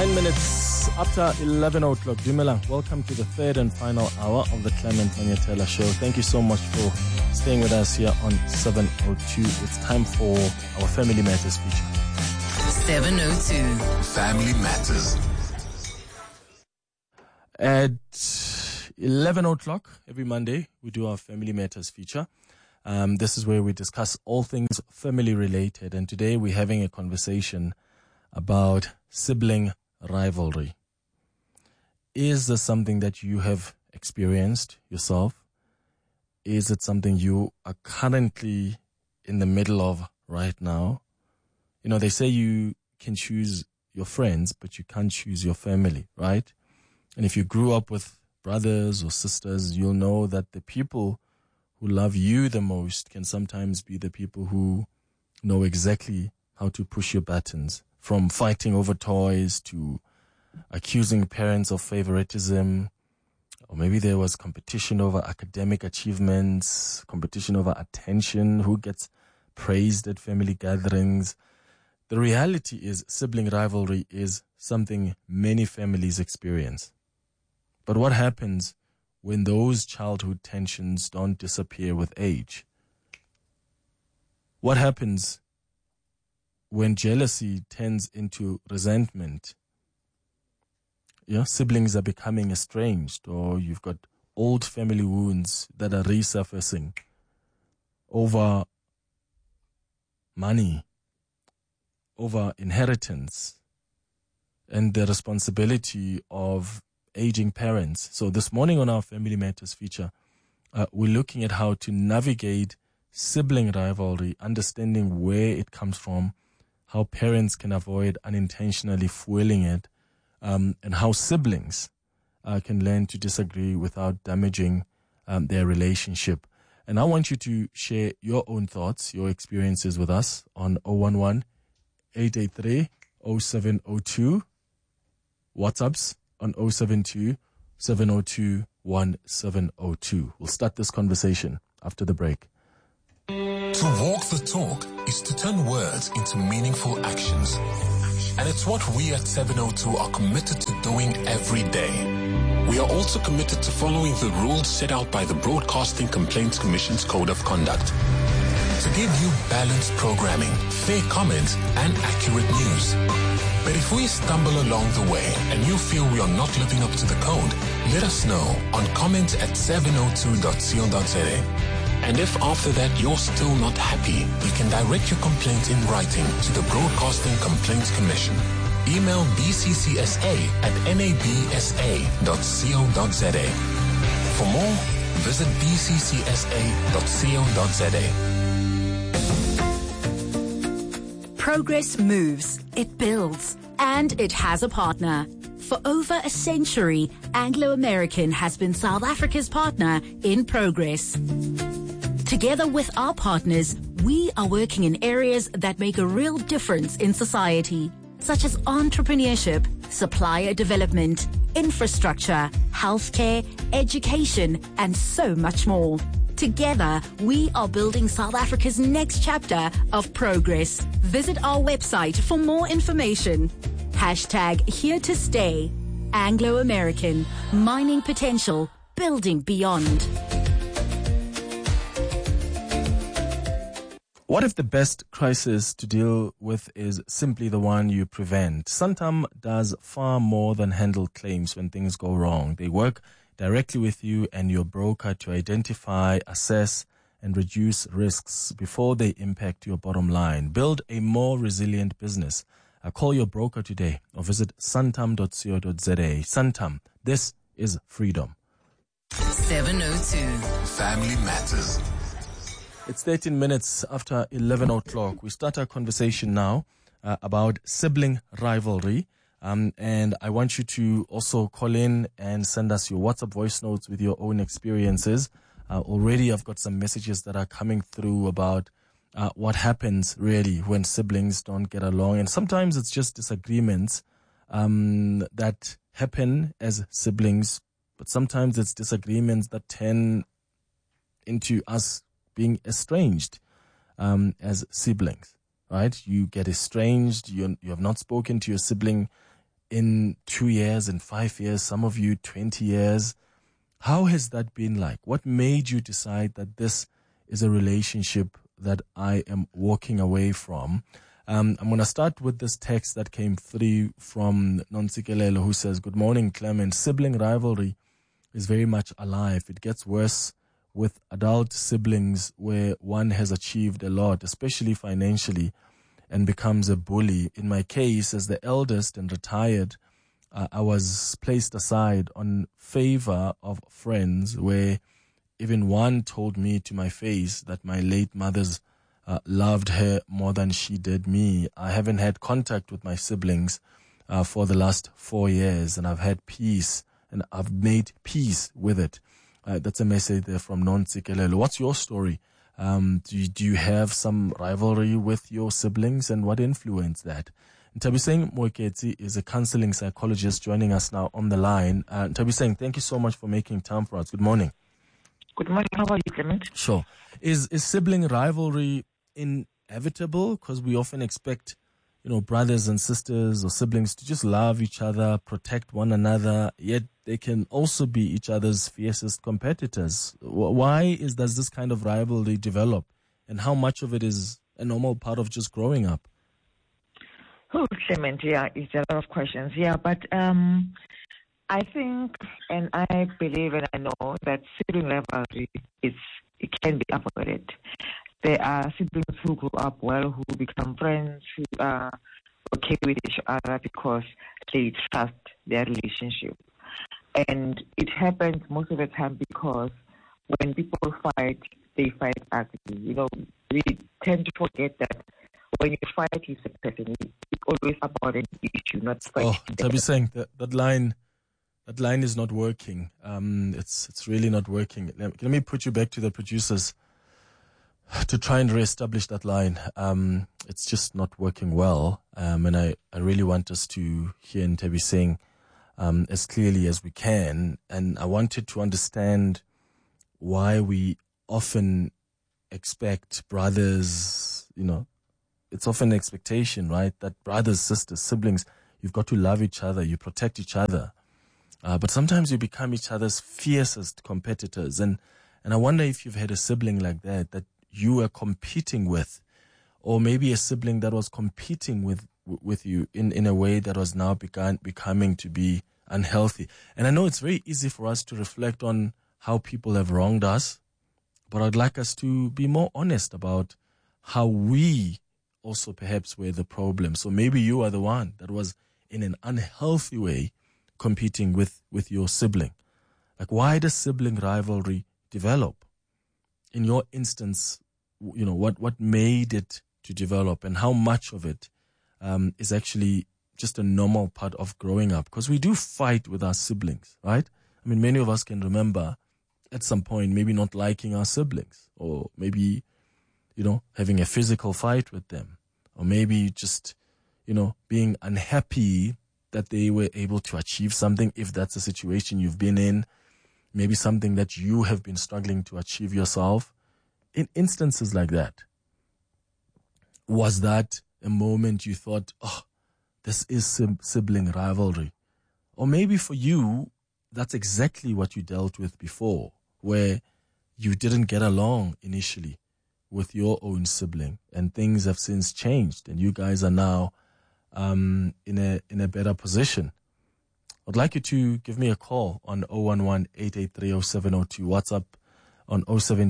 9 minutes after 11 o'clock. Dumela, welcome to the third and final hour of the Clement Manyetela Show. Thank you so much for staying with us here on 702. It's time for our Family Matters feature. 702. Family Matters. At 11 o'clock every Monday, we do our Family Matters feature. This is where we discuss all things family related. And today we're having a conversation about sibling rivalry. Is this something that you have experienced yourself? Is it something you are currently in the middle of right now? You know, they say you can choose your friends, but you can't choose your family, right? And if you grew up with brothers or sisters, you'll know that the people who love you the most can sometimes be the people who know exactly how to push your buttons, from fighting over toys to accusing parents of favoritism, or maybe there was competition over academic achievements, competition over attention, who gets praised at family gatherings. The reality is sibling rivalry is something many families experience. But what happens when those childhood tensions don't disappear with age? What happens when jealousy turns into resentment? You know, siblings are becoming estranged, or you've got old family wounds that are resurfacing over money, over inheritance, and the responsibility of aging parents. So this morning on our Family Matters feature, we're looking at how to navigate sibling rivalry, understanding where it comes from, how parents can avoid unintentionally fueling it, and how siblings can learn to disagree without damaging their relationship. And I want you to share your own thoughts, your experiences with us on 011-883-0702, WhatsApps on 072-702-1702. We'll start this conversation after the break. To walk the talk is to turn words into meaningful actions. And it's what we at 702 are committed to doing every day. We are also committed to following the rules set out by the Broadcasting Complaints Commission's Code of Conduct to give you balanced programming, fair comments, and accurate news. But if we stumble along the way and you feel we are not living up to the code, let us know on comments@702.co.za. And if after that you're still not happy, you can direct your complaint in writing to the Broadcasting Complaints Commission. Email bccsa@nabsa.co.za. For more, visit bccsa.co.za. Progress moves, it builds, and it has a partner. For over a century, Anglo American has been South Africa's partner in progress. Together with our partners, we are working in areas that make a real difference in society, such as entrepreneurship, supplier development, infrastructure, healthcare, education, and so much more. Together, we are building South Africa's next chapter of progress. Visit our website for more information. #Here to Stay. Anglo American. Mining potential. Building beyond. What if the best crisis to deal with is simply the one you prevent? Santam does far more than handle claims when things go wrong. They work directly with you and your broker to identify, assess, and reduce risks before they impact your bottom line. Build a more resilient business. Call your broker today or visit santam.co.za. Santam, this is freedom. 702 Family Matters. It's 13 minutes after 11 o'clock. We start our conversation now about sibling rivalry. And I want you to also call in and send us your WhatsApp voice notes with your own experiences. Already I've got some messages that are coming through about what happens really when siblings don't get along. And sometimes it's just disagreements that happen as siblings, but sometimes it's disagreements that turn into us being estranged as siblings, right? You get estranged, you have not spoken to your sibling in 2 years, in 5 years, some of you 20 years. How has that been like? What made you decide that this is a relationship that I am walking away from? I'm going to start with this text that came through from Nontsikelelo, who says, "Good morning, Clement. Sibling rivalry is very much alive. It gets worse with adult siblings where one has achieved a lot, especially financially, and becomes a bully. In my case, as the eldest and retired, I was placed aside on favor of friends where even one told me to my face that my late mother's loved her more than she did me. I haven't had contact with my siblings for the last 4 years, and I've had peace, and I've made peace with it." That's a message there from Nontsikelelo. What's your story? Do you have some rivalry with your siblings, and what influenced that? Nthabiseng Moeketsi is a counseling psychologist joining us now on the line. Nthabiseng, thank you so much for making time for us. Good morning. Good morning. How are you, Clement? Sure. Is sibling rivalry inevitable? Because we often expect, brothers and sisters or siblings to just love each other, protect one another, yet they can also be each other's fiercest competitors. Why does this kind of rivalry develop? And how much of it is a normal part of just growing up? Oh, Clement, it's a lot of questions. But I think, and I believe and I know that sibling rivalry it can be avoided. There are siblings who grew up well, who become friends, who are okay with each other because they trust their relationship. And it happens most of the time because when people fight, they fight ugly. We tend to forget that when you fight with a person, it's always about an issue, not fighting. Oh, Nthabiseng, that line is not working. It's really not working. Let me put you back to the producers to try and reestablish that line. It's just not working well. And I really want us to hear Nthabiseng as clearly as we can. And I wanted to understand why we often expect brothers, it's often an expectation, right? That brothers, sisters, siblings, you've got to love each other, you protect each other. But sometimes you become each other's fiercest competitors. And I wonder if you've had a sibling like that you were competing with, or maybe a sibling that was competing with you in a way that was now becoming to be unhealthy. And I know it's very easy for us to reflect on how people have wronged us, but I'd like us to be more honest about how we also perhaps were the problem. So maybe you are the one that was in an unhealthy way competing with your sibling. Like, why does sibling rivalry develop? In your instance, what made it to develop, and how much of it is actually just a normal part of growing up? Because we do fight with our siblings, right? I mean, many of us can remember at some point maybe not liking our siblings, or maybe, having a physical fight with them, or maybe just, being unhappy that they were able to achieve something, if that's a situation you've been in, maybe something that you have been struggling to achieve yourself. In instances like that, was that a moment you thought, oh, this is sibling rivalry? Or maybe for you, that's exactly what you dealt with before, where you didn't get along initially with your own sibling, and things have since changed, and you guys are now in a better position. I'd like you to give me a call on 011-883-0702, WhatsApp on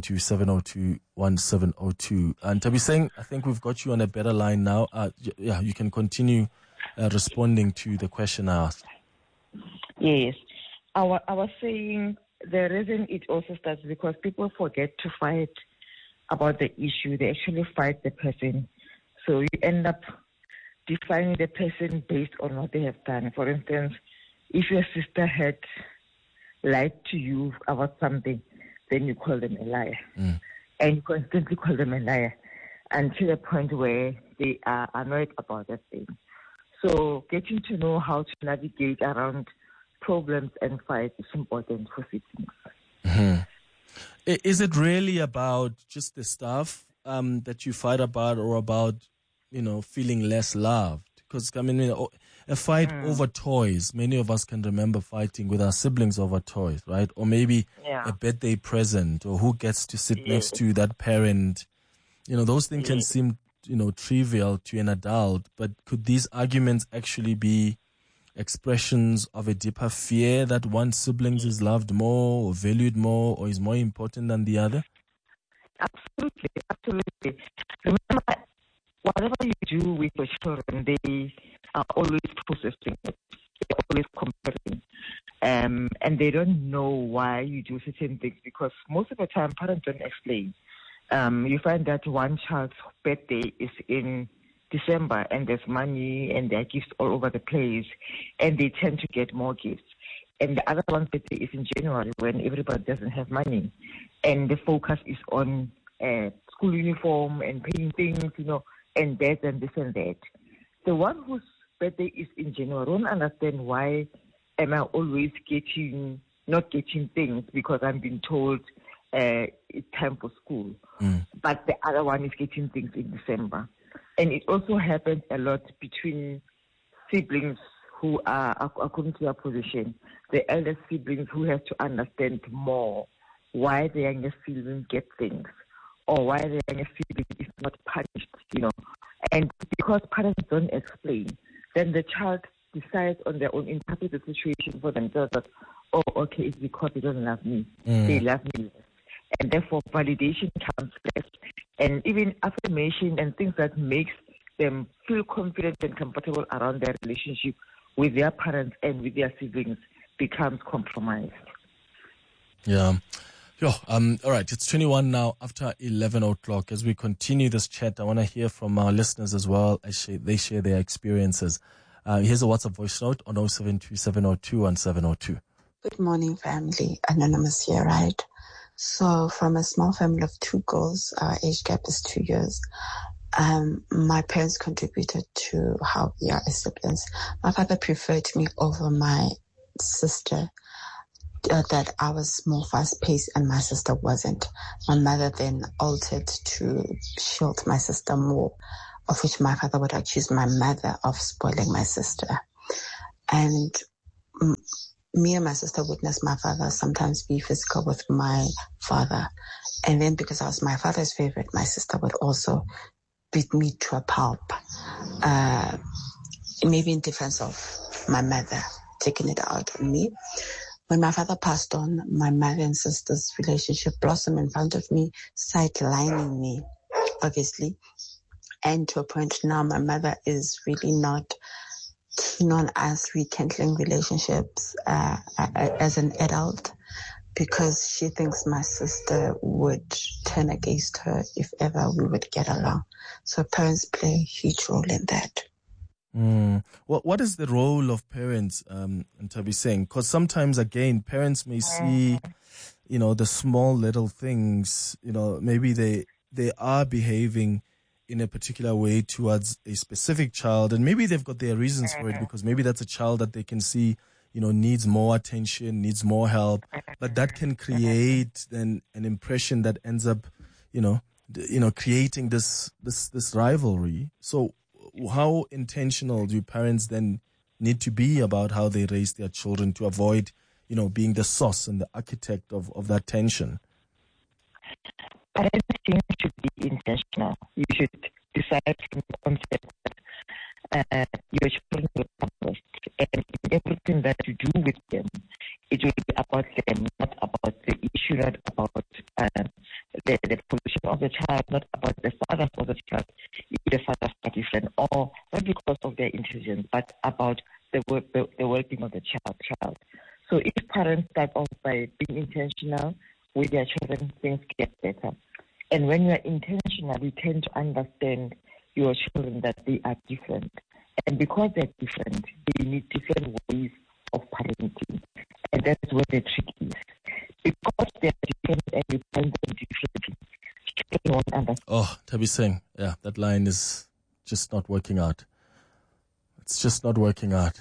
072-702-1702. And Nthabiseng, I think we've got you on a better line now. You can continue responding to the question I asked. Yes. I was saying the reason it also starts because people forget to fight about the issue. They actually fight the person. So you end up defining the person based on what they have done. For instance, if your sister had lied to you about something, then you call them a liar. And you constantly call them a liar until the point where they are annoyed about that thing. So getting to know how to navigate around problems and fights is important for siblings. Mm-hmm. Is it really about just the stuff that you fight about, or about, feeling less loved? Because, I mean, a fight over toys. Many of us can remember fighting with our siblings over toys, right? Or maybe a birthday present, or who gets to sit next to that parent. Those things can seem, trivial to an adult, but could these arguments actually be expressions of a deeper fear that one sibling is loved more or valued more or is more important than the other? Absolutely. Remember, whatever you do with your children, they are always processing it. They're always comparing. And they don't know why you do certain things, because most of the time parents don't explain. You find that one child's birthday is in December and there's money and there are gifts all over the place, and they tend to get more gifts. And the other one's birthday is in January when everybody doesn't have money, and the focus is on school uniform and paying things, and that and this and that. The one whose birthday is in January won't understand why am I always not getting things because I'm being told it's time for school. But the other one is getting things in December. And it also happens a lot between siblings who are, according to their position, the elder siblings who have to understand more why the younger sibling gets things, or why the younger sibling is not punished, And because parents don't explain, then the child decides on their own, interpret the situation for themselves that, oh, okay, it's because they don't love me. They love me less. And therefore, validation comes first. And even affirmation and things that makes them feel confident and comfortable around their relationship with their parents and with their siblings becomes compromised. Yeah. All right. It's 21 now after 11 o'clock. As we continue this chat, I want to hear from our listeners as well as they share their experiences. Here's a WhatsApp voice note on 0727021702. Good morning, family. Anonymous here, right? So from a small family of two girls, our age gap is 2 years. My parents contributed to how we are as siblings. My father preferred me over my sister, that I was more fast-paced and my sister wasn't. My mother then altered to shield my sister more, of which my father would accuse my mother of spoiling my sister. And me and my sister witnessed my father sometimes be physical with my father. And then because I was my father's favorite, my sister would also beat me to a pulp, maybe in defense of my mother, taking it out on me. When my father passed on, my mother and sister's relationship blossomed in front of me, sidelining me, obviously. And to a point now, my mother is really not keen on us rekindling relationships as an adult, because she thinks my sister would turn against her if ever we would get along. So parents play a huge role in that. What is the role of parents, Ntabi saying? Because sometimes, again, parents may see, the small little things, maybe they are behaving in a particular way towards a specific child, and maybe they've got their reasons for it, because maybe that's a child that they can see, needs more attention, needs more help, but that can create then an impression that ends up, creating this rivalry. So how intentional do parents then need to be about how they raise their children to avoid, being the source and the architect of that tension? Parenting should be intentional. You should decide from the concept that your children will come first. And everything that you do with them, it will be about them, not about the issue, not about the position of the child, not about the father of the child, if the fathers are different, or not because of their intelligence, but about the well-being of the child. So if parents start off by being intentional with their children, things get better. And when you are intentional, you tend to understand your children that they are different. And because they're different, they need different ways of parenting. And that's where the trick is. Because they're different and you parent them differently, children won't understand. Oh, Tabi Singh, that line is just not working out. It's just not working out.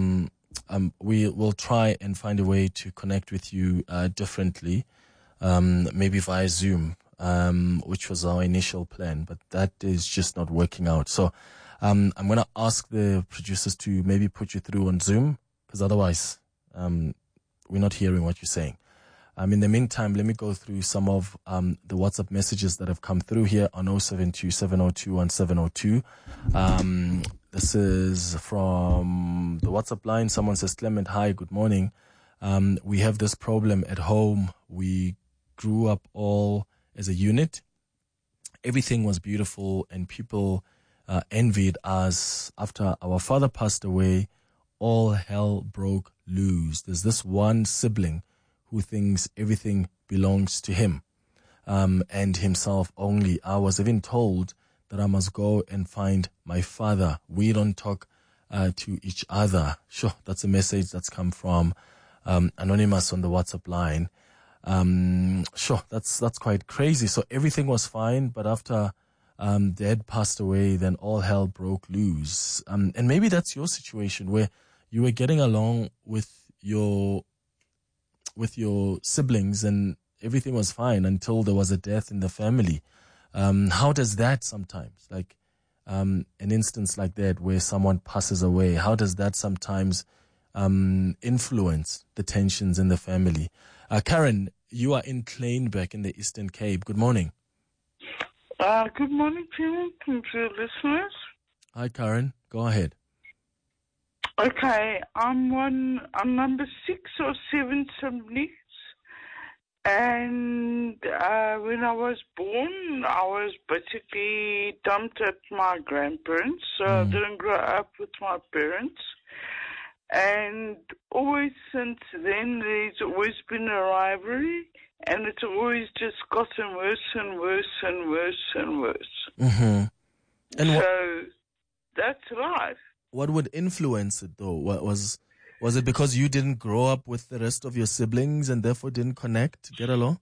We will try and find a way to connect with you differently, maybe via Zoom, which was our initial plan, but that is just not working out. So I'm going to ask the producers to maybe put you through on Zoom, because otherwise we're not hearing what you're saying. In the meantime, let me go through some of the WhatsApp messages that have come through here on 072 702 1702. This is from the WhatsApp line. Someone says, Clement, hi, good morning. We have this problem at home. We grew up all as a unit. Everything was beautiful and people envied us. After our father passed away, all hell broke loose. There's this one sibling who thinks everything belongs to him and himself only. I was even told that I must go and find my father. We don't talk to each other. Sure, that's a message that's come from Anonymous on the WhatsApp line. Sure, that's quite crazy. So everything was fine, but after Dad passed away, then all hell broke loose. And maybe that's your situation where you were getting along with your siblings and everything was fine until there was a death in the family. How does that sometimes, like an instance like that where someone passes away, how does that sometimes influence the tensions in the family? Karen, you are in Kleinberg in the Eastern Cape. Good morning. Good morning, Tim, to the listeners. Hi, Karen. Go ahead. Okay, I'm number 6 or 7 siblings. And when I was born, I was basically dumped at my grandparents. So I didn't grow up with my parents. And always since then, there's always been a rivalry. And it's always just gotten worse and worse and worse and worse. Mm-hmm. And so that's life. What would influence it, though? Was it because you didn't grow up with the rest of your siblings and therefore didn't connect, get along?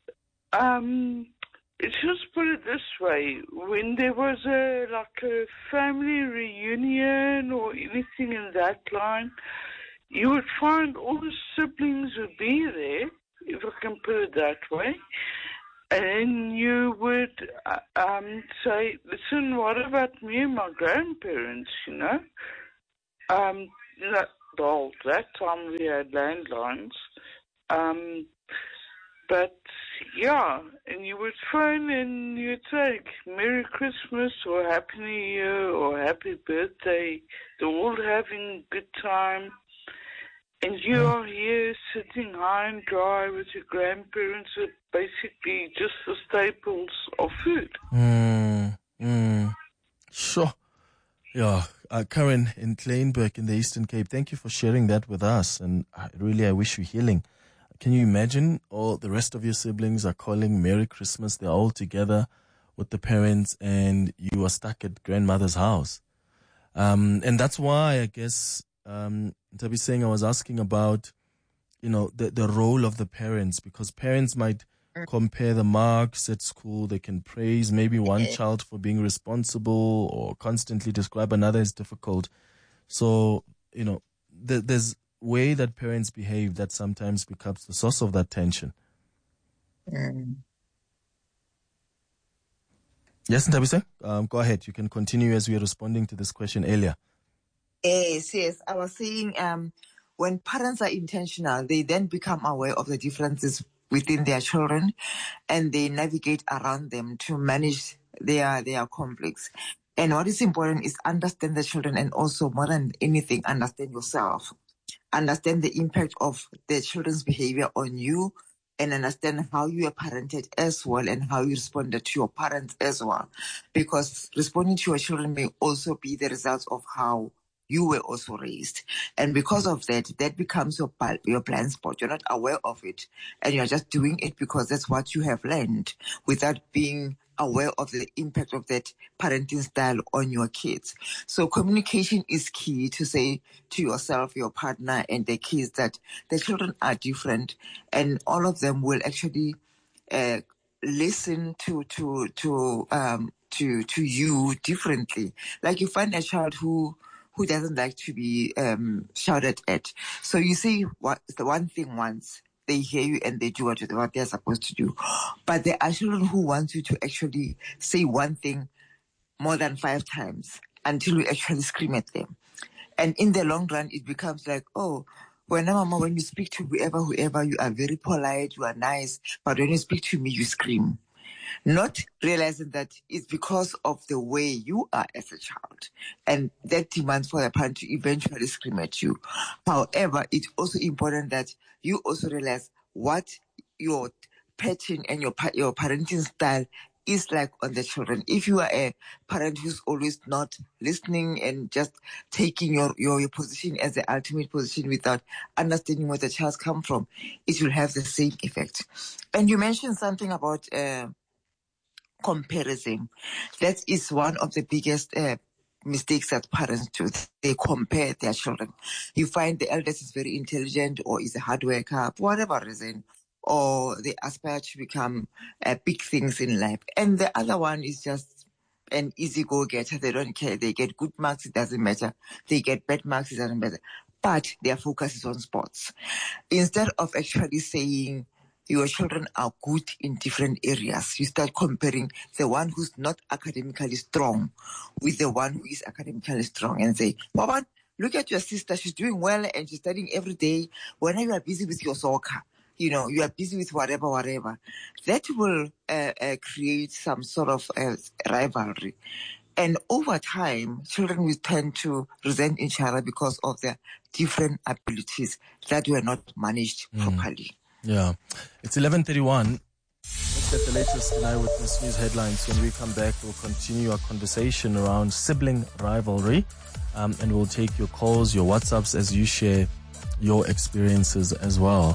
Just put it this way. When there was a family reunion or anything in that line, you would find all the siblings would be there, if I can put it that way. And then you would say, listen, what about me and my grandparents, you know? That time we had landlines. But, yeah, and you would phone and you'd say, Merry Christmas or Happy New Year or Happy Birthday. They're all having a good time. And you are here sitting high and dry with your grandparents with basically just the staples of food. Sure. Yeah. Karen in Kleinberg in the Eastern Cape, thank you for sharing that with us. And I wish you healing. Can you imagine all the rest of your siblings are calling Merry Christmas? They're all together with the parents and you are stuck at grandmother's house. And that's why I guess... Tabi saying I was asking about, the role of the parents, because parents might compare the marks at school. They can praise maybe one child for being responsible or constantly describe another as difficult. So, there's way that parents behave that sometimes becomes the source of that tension. Yes, Tabi saying, go ahead. You can continue as we are responding to this question earlier. Yes. I was saying when parents are intentional, they then become aware of the differences within their children and they navigate around them to manage their conflicts. And what is important is understand the children and also more than anything, understand yourself. Understand the impact of the children's behavior on you and understand how you are parented as well and how you responded to your parents as well. Because responding to your children may also be the result of how you were also raised. And because of that becomes your blind spot. You're not aware of it. And you're just doing it because that's what you have learned without being aware of the impact of that parenting style on your kids. So communication is key to say to yourself, your partner, and the kids that the children are different and all of them will actually listen to you differently. Like you find a child who doesn't like to be shouted at. So you say the one thing once, they hear you and they do what they're supposed to do. But there are children who want you to actually say one thing more than 5 times until we actually scream at them. And in the long run, it becomes like, oh, when you speak to whoever, you are very polite, you are nice, but when you speak to me, you scream. Not realizing that it's because of the way you are as a child, and that demands for the parent to eventually scream at you. However, it's also important that you also realize what your pattern and your parenting style is like on the children. If you are a parent who's always not listening and just taking your position as the ultimate position without understanding where the child's come from, it will have the same effect. And you mentioned something about comparison. That is one of the biggest mistakes that parents do. They compare their children. You find the eldest is very intelligent or is a hard worker, for whatever reason, or they aspire to become big things in life. And the other one is just an easy go-getter. They don't care. They get good marks, it doesn't matter. They get bad marks, it doesn't matter. But their focus is on sports. Instead of actually saying, your children are good in different areas, you start comparing the one who's not academically strong with the one who is academically strong and say, Baba, look at your sister. She's doing well and she's studying every day. When you are busy with your soccer, you are busy with whatever. That will create some sort of rivalry. And over time, children will tend to resent each other because of their different abilities that were not managed properly. Yeah. It's 11:31. Let's get the latest in Eyewitness News headlines. When we come back, we'll continue our conversation around sibling rivalry. And we'll take your calls, your WhatsApps as you share your experiences as well.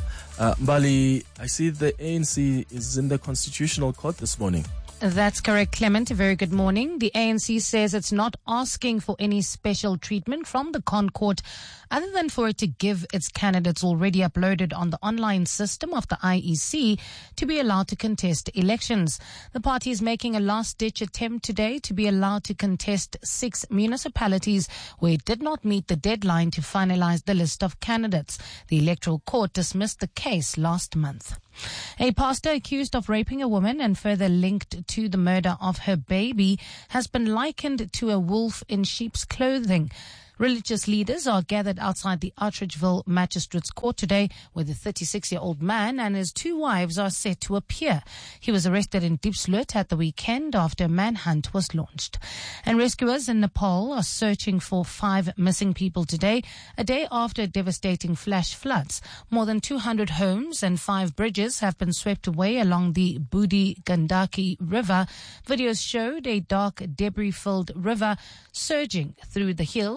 Mbali, I see the ANC is in the Constitutional Court this morning. That's correct, Clement. A very good morning. The ANC says it's not asking for any special treatment from the ConCourt other than for it to give its candidates already uploaded on the online system of the IEC to be allowed to contest elections. The party is making a last-ditch attempt today to be allowed to contest 6 municipalities where it did not meet the deadline to finalize the list of candidates. The Electoral Court dismissed the case last month. A pastor accused of raping a woman and further linked to the murder of her baby has been likened to a wolf in sheep's clothing. Religious leaders are gathered outside the Outridgeville Magistrates Court today, where the 36-year-old man and his 2 wives are set to appear. He was arrested in Diepsloot at the weekend after a manhunt was launched. And rescuers in Nepal are searching for 5 missing people today, a day after devastating flash floods. More than 200 homes and 5 bridges have been swept away along the Budi Gandaki River. Videos showed a dark, debris-filled river surging through the hills